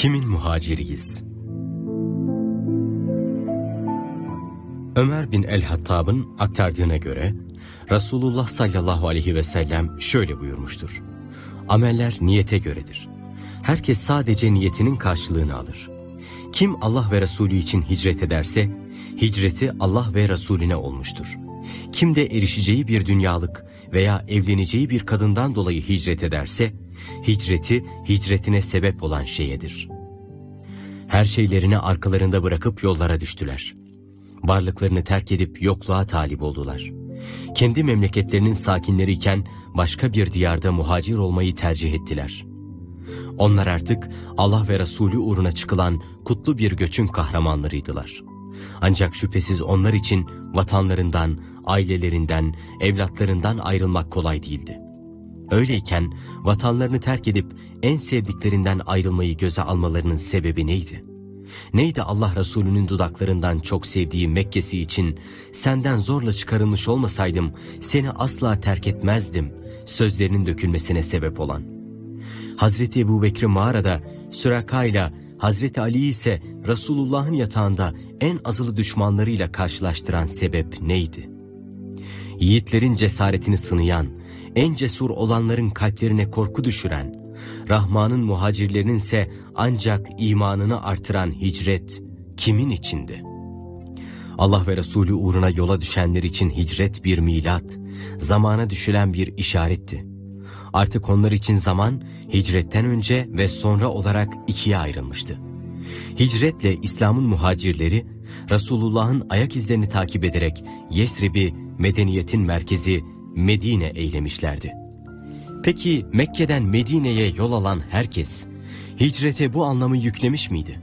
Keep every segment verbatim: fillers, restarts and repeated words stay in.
Kimin muhaciriyiz? Ömer bin el-Hattab'ın aktardığına göre Resulullah sallallahu aleyhi ve sellem şöyle buyurmuştur: Ameller niyete göredir. Herkes sadece niyetinin karşılığını alır. Kim Allah ve Resulü için hicret ederse, hicreti Allah ve Resulüne olmuştur. Kim de erişeceği bir dünyalık veya evleneceği bir kadından dolayı hicret ederse, hicreti hicretine sebep olan şeyedir. Her şeylerini arkalarında bırakıp yollara düştüler. Varlıklarını terk edip yokluğa talip oldular. Kendi memleketlerinin sakinleriyken başka bir diyarda muhacir olmayı tercih ettiler. Onlar artık Allah ve Resulü uğruna çıkılan kutlu bir göçün kahramanlarıydılar. Ancak şüphesiz onlar için vatanlarından, ailelerinden, evlatlarından ayrılmak kolay değildi. Öyleyken vatanlarını terk edip en sevdiklerinden ayrılmayı göze almalarının sebebi neydi? Neydi Allah Resulü'nün dudaklarından çok sevdiği Mekke'si için senden zorla çıkarılmış olmasaydım seni asla terk etmezdim sözlerinin dökülmesine sebep olan? Hazreti Ebu Bekir'i mağarada Süraka ile Hazreti Ali ise Resulullah'ın yatağında en azılı düşmanlarıyla karşılaştıran sebep neydi? Yiğitlerin cesaretini sınayan, en cesur olanların kalplerine korku düşüren, Rahman'ın muhacirlerinin ise ancak imanını artıran hicret kimin içindi? Allah ve Resulü uğruna yola düşenler için hicret bir milat, zamana düşülen bir işaretti. Artık onlar için zaman hicretten önce ve sonra olarak ikiye ayrılmıştı. Hicretle İslam'ın muhacirleri Resulullah'ın ayak izlerini takip ederek Yesrib'i medeniyetin merkezi Medine eylemişlerdi. Peki Mekke'den Medine'ye yol alan herkes hicrete bu anlamı yüklemiş miydi?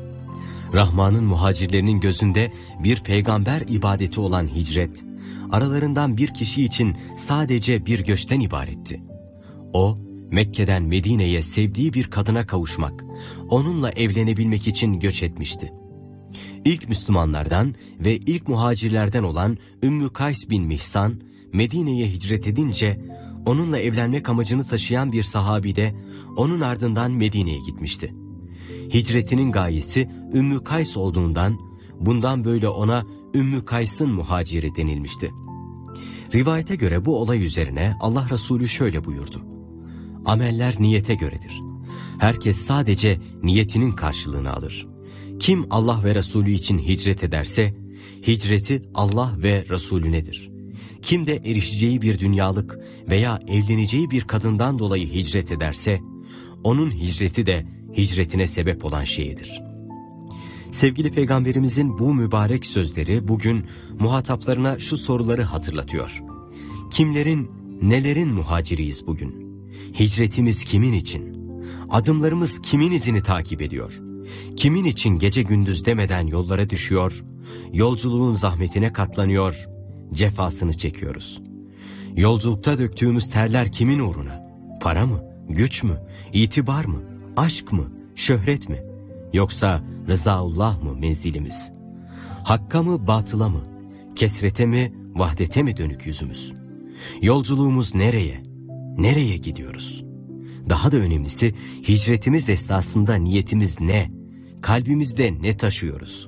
Rahman'ın muhacirlerinin gözünde bir peygamber ibadeti olan hicret, aralarından bir kişi için sadece bir göçten ibaretti. O, Mekke'den Medine'ye sevdiği bir kadına kavuşmak, onunla evlenebilmek için göç etmişti. İlk Müslümanlardan ve ilk muhacirlerden olan Ümmü Kays bin Mihsan, Medine'ye hicret edince, onunla evlenmek amacını taşıyan bir sahabi de onun ardından Medine'ye gitmişti. Hicretinin gayesi Ümmü Kays olduğundan, bundan böyle ona Ümmü Kays'ın muhaciri denilmişti. Rivayete göre bu olay üzerine Allah Resulü şöyle buyurdu: Ameller niyete göredir. Herkes sadece niyetinin karşılığını alır. Kim Allah ve Resulü için hicret ederse, hicreti Allah ve Resulünedir. Kim de erişeceği bir dünyalık veya evleneceği bir kadından dolayı hicret ederse, onun hicreti de hicretine sebep olan şeyidir. Sevgili Peygamberimizin bu mübarek sözleri bugün muhataplarına şu soruları hatırlatıyor. Kimlerin, nelerin muhaciriyiz bugün? Hicretimiz kimin için? Adımlarımız kimin izini takip ediyor? Kimin için gece gündüz demeden yollara düşüyor, yolculuğun zahmetine katlanıyor, cefasını çekiyoruz? Yolculukta döktüğümüz terler kimin uğruna? Para mı? Güç mü? İtibar mı? Aşk mı? Şöhret mi? Yoksa rızaullah mı menzilimiz? Hakka mı batıla mı? Kesrete mi vahdete mi dönük yüzümüz? Yolculuğumuz nereye? Nereye gidiyoruz? Daha da önemlisi hicretimiz esnasında niyetimiz ne? Kalbimizde ne taşıyoruz?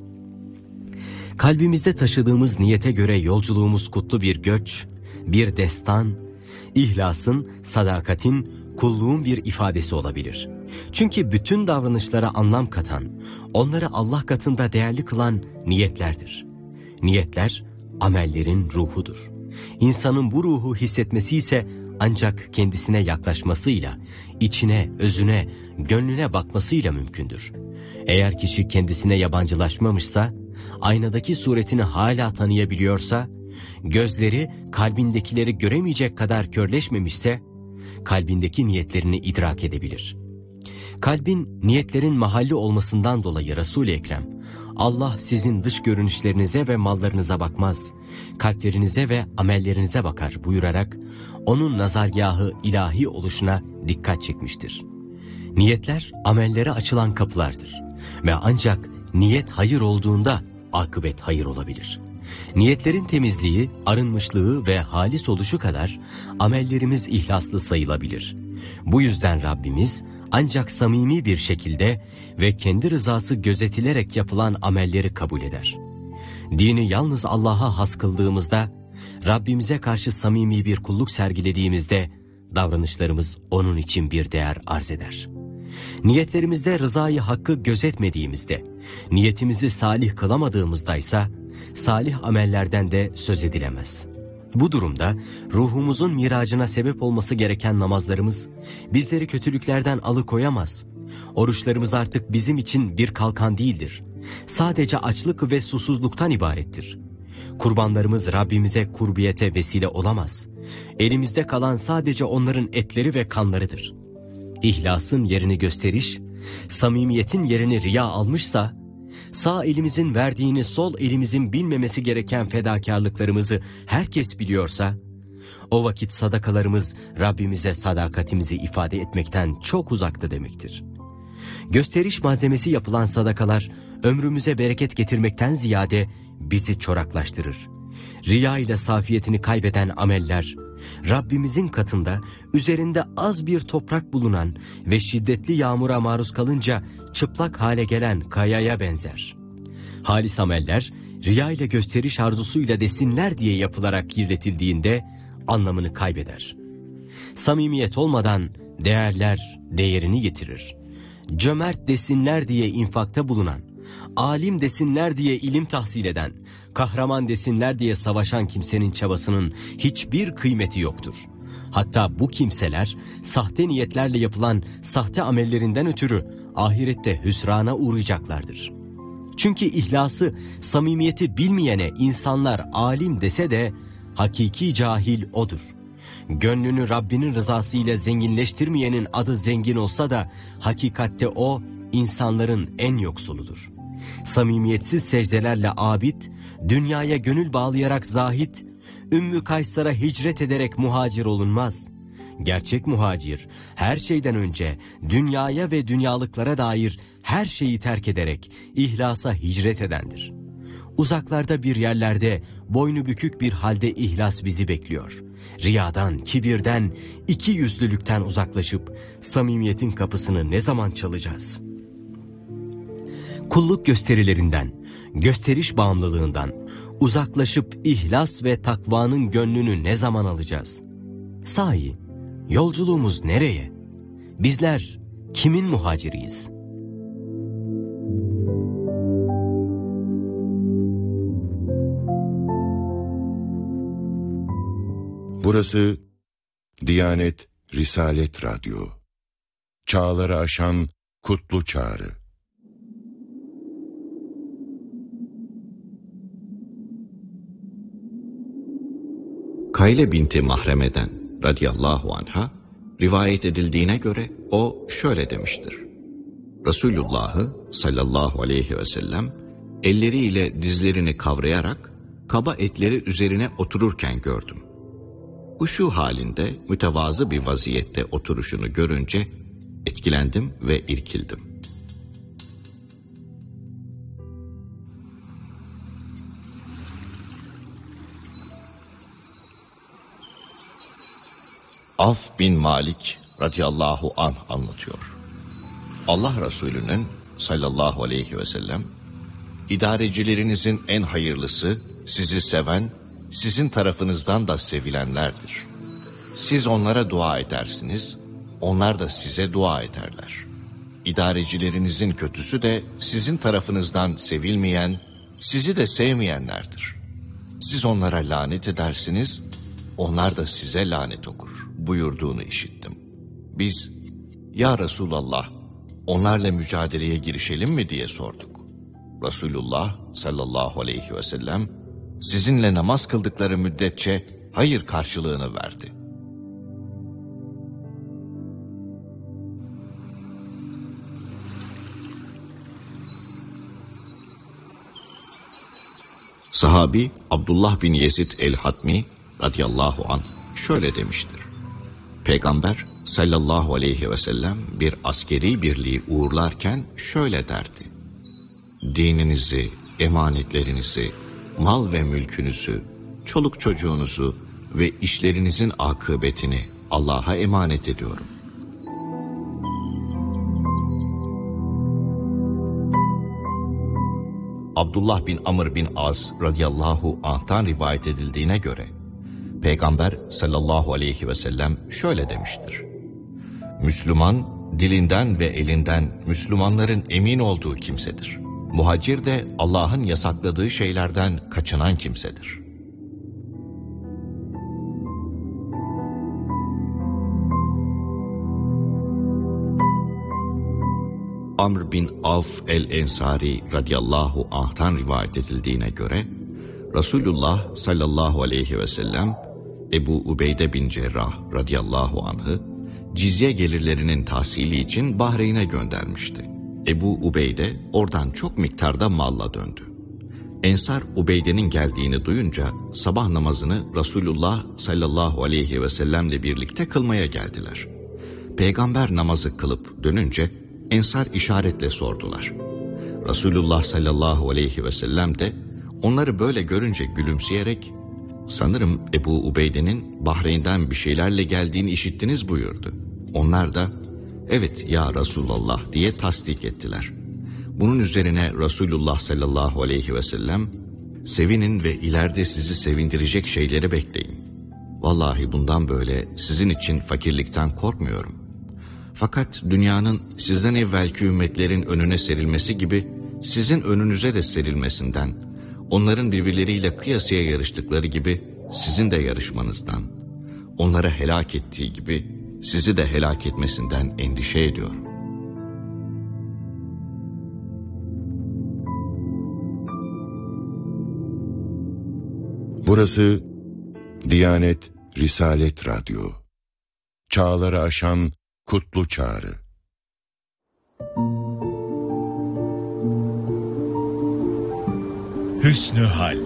Kalbimizde taşıdığımız niyete göre yolculuğumuz kutlu bir göç, bir destan, ihlasın, sadakatin, kulluğun bir ifadesi olabilir. Çünkü bütün davranışlara anlam katan, onları Allah katında değerli kılan niyetlerdir. Niyetler, amellerin ruhudur. İnsanın bu ruhu hissetmesi ise ancak kendisine yaklaşmasıyla, içine, özüne, gönlüne bakmasıyla mümkündür. Eğer kişi kendisine yabancılaşmamışsa, aynadaki suretini hala tanıyabiliyorsa, gözleri kalbindekileri göremeyecek kadar körleşmemişse, kalbindeki niyetlerini idrak edebilir. Kalbin niyetlerin mahalli olmasından dolayı Resul-i Ekrem, Allah sizin dış görünüşlerinize ve mallarınıza bakmaz, kalplerinize ve amellerinize bakar buyurarak, onun nazargahı ilahi oluşuna dikkat çekmiştir. Niyetler amellere açılan kapılardır ve ancak niyet hayır olduğunda akıbet hayır olabilir. Niyetlerin temizliği, arınmışlığı ve halis oluşu kadar amellerimiz ihlaslı sayılabilir. Bu yüzden Rabbimiz Ancak samimi bir şekilde ve kendi rızası gözetilerek yapılan amelleri kabul eder. Dini yalnız Allah'a has kıldığımızda, Rabbimize karşı samimi bir kulluk sergilediğimizde, davranışlarımız onun için bir değer arz eder. Niyetlerimizde rızayı hakkı gözetmediğimizde, niyetimizi salih kılamadığımızdaysa, salih amellerden de söz edilemez. Bu durumda ruhumuzun miracına sebep olması gereken namazlarımız bizleri kötülüklerden alıkoyamaz. Oruçlarımız artık bizim için bir kalkan değildir. Sadece açlık ve susuzluktan ibarettir. Kurbanlarımız Rabbimize kurbiyete vesile olamaz. Elimizde kalan sadece onların etleri ve kanlarıdır. İhlasın yerini gösteriş, samimiyetin yerini riya almışsa, sağ elimizin verdiğini sol elimizin bilmemesi gereken fedakarlıklarımızı herkes biliyorsa, o vakit sadakalarımız Rabbimize sadakatimizi ifade etmekten çok uzakta demektir. Gösteriş malzemesi yapılan sadakalar ömrümüze bereket getirmekten ziyade bizi çoraklaştırır. Riya ile safiyetini kaybeden ameller, Rabbimizin katında üzerinde az bir toprak bulunan ve şiddetli yağmura maruz kalınca çıplak hale gelen kayaya benzer. Halis ameller, riya ile gösteriş arzusuyla desinler diye yapılarak kirletildiğinde anlamını kaybeder. Samimiyet olmadan değerler değerini yitirir. Cömert desinler diye infakta bulunan, alim desinler diye ilim tahsil eden, kahraman desinler diye savaşan kimsenin çabasının hiçbir kıymeti yoktur. Hatta bu kimseler sahte niyetlerle yapılan sahte amellerinden ötürü ahirette hüsrana uğrayacaklardır. Çünkü ihlası, samimiyeti bilmeyene insanlar alim dese de hakiki cahil odur. Gönlünü Rabbinin rızası ile zenginleştirmeyenin adı zengin olsa da hakikatte o insanların en yoksuludur. Samimiyetsiz secdelerle abid, dünyaya gönül bağlayarak zahit, Ümmü Kaysar'a hicret ederek muhacir olunmaz. Gerçek muhacir, her şeyden önce dünyaya ve dünyalıklara dair her şeyi terk ederek ihlasa hicret edendir. Uzaklarda bir yerlerde boynu bükük bir halde ihlas bizi bekliyor. Riyadan, kibirden, iki yüzlülükten uzaklaşıp samimiyetin kapısını ne zaman çalacağız? Kulluk gösterilerinden, gösteriş bağımlılığından uzaklaşıp ihlas ve takvanın gönlünü ne zaman alacağız? Sahi, yolculuğumuz nereye? Bizler kimin muhaciriyiz? Burası Diyanet Risalet Radyo. Çağları aşan kutlu çağrı. Kayle binti Mahreme'den radıyallahu anha rivayet edildiğine göre o şöyle demiştir. Resulullah'ı sallallahu aleyhi ve sellem elleriyle dizlerini kavrayarak kaba etleri üzerine otururken gördüm. Huşu halinde mütevazı bir vaziyette oturuşunu görünce etkilendim ve irkildim. Af bin Malik radıyallahu anh anlatıyor. Allah Resulü'nün sallallahu aleyhi ve sellem, idarecilerinizin en hayırlısı sizi seven, sizin tarafınızdan da sevilenlerdir. Siz onlara dua edersiniz, onlar da size dua ederler. İdarecilerinizin kötüsü de sizin tarafınızdan sevilmeyen, sizi de sevmeyenlerdir. Siz onlara lanet edersiniz, onlar da size lanet okur buyurduğunu işittim. Biz, ya Resulallah, onlarla mücadeleye girişelim mi diye sorduk. Resulullah sallallahu aleyhi ve sellem, sizinle namaz kıldıkları müddetçe hayır karşılığını verdi. Sahabi Abdullah bin Yezid el-Hatmi radıyallahu anh şöyle demiştir. Peygamber sallallahu aleyhi ve sellem bir askeri birliği uğurlarken şöyle derdi. Dininizi, emanetlerinizi, mal ve mülkünüzü, çoluk çocuğunuzu ve işlerinizin akıbetini Allah'a emanet ediyorum. Abdullah bin Amr bin Az radıyallahu anh'tan rivayet edildiğine göre Peygamber sallallahu aleyhi ve sellem şöyle demiştir: Müslüman, dilinden ve elinden Müslümanların emin olduğu kimsedir. Muhacir de Allah'ın yasakladığı şeylerden kaçınan kimsedir. Amr bin Avf el-Ensari radıyallahu anh'tan rivayet edildiğine göre Resulullah sallallahu aleyhi ve sellem Ebu Ubeyde bin Cerrah radıyallahu anh'ı cizye gelirlerinin tahsili için Bahreyn'e göndermişti. Ebu Ubeyde oradan çok miktarda malla döndü. Ensar Ubeyde'nin geldiğini duyunca sabah namazını Resulullah sallallahu aleyhi ve sellemle birlikte kılmaya geldiler. Peygamber namazı kılıp dönünce Ensar işaretle sordular. Resulullah sallallahu aleyhi ve sellem de onları böyle görünce gülümseyerek "Sanırım Ebu Ubeyde'nin Bahreyn'den bir şeylerle geldiğini işittiniz" buyurdu. Onlar da "Evet ya Resulullah" diye tasdik ettiler. Bunun üzerine Resulullah sallallahu aleyhi ve sellem "Sevinin ve ileride sizi sevindirecek şeyleri bekleyin. Vallahi bundan böyle sizin için fakirlikten korkmuyorum. Fakat dünyanın sizden evvelki ümmetlerin önüne serilmesi gibi sizin önünüze de serilmesinden, onların birbirleriyle kıyasıya yarıştıkları gibi sizin de yarışmanızdan, onlara helak ettiği gibi sizi de helak etmesinden endişe ediyorum." Burası Diyanet Risalet Radyo. Çağları aşan kutlu çağrı. Hüsnü hal.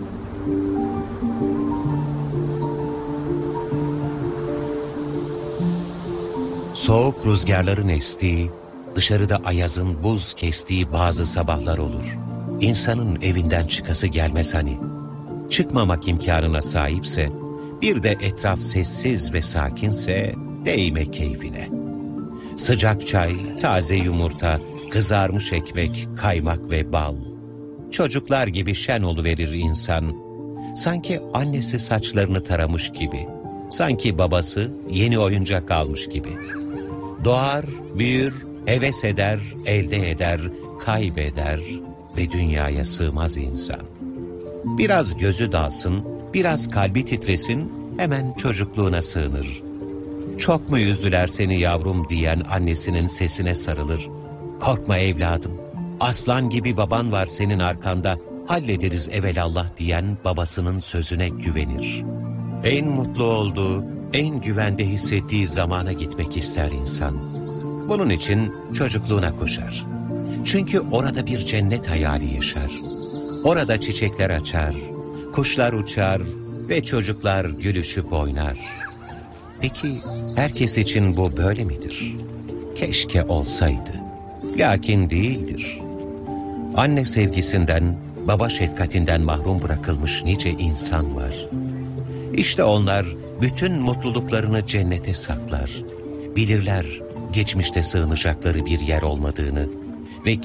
Soğuk rüzgarların estiği, dışarıda ayazın buz kestiği bazı sabahlar olur. İnsanın evinden çıkası gelmez hani. Çıkmamak imkanına sahipse, bir de etraf sessiz ve sakinse değme keyfine. Sıcak çay, taze yumurta, kızarmış ekmek, kaymak ve bal. Çocuklar gibi şen oluverir insan. Sanki annesi saçlarını taramış gibi. Sanki babası yeni oyuncak almış gibi. Doğar, büyür, heves eder, elde eder, kaybeder ve dünyaya sığmaz insan. Biraz gözü dalsın, biraz kalbi titresin, hemen çocukluğuna sığınır. Çok mu üzdüler seni yavrum diyen annesinin sesine sarılır. Korkma evladım, aslan gibi baban var senin arkanda, hallederiz evelallah diyen babasının sözüne güvenir. En mutlu olduğu, en güvende hissettiği zamana gitmek ister insan. Bunun için çocukluğuna koşar. Çünkü orada bir cennet hayali yaşar. Orada çiçekler açar, kuşlar uçar ve çocuklar gülüşüp oynar. Peki herkes için bu böyle midir? Keşke olsaydı. Lakin değildir. Anne sevgisinden, baba şefkatinden mahrum bırakılmış nice insan var. İşte onlar bütün mutluluklarını cennete saklar. Bilirler geçmişte sığınacakları bir yer olmadığını.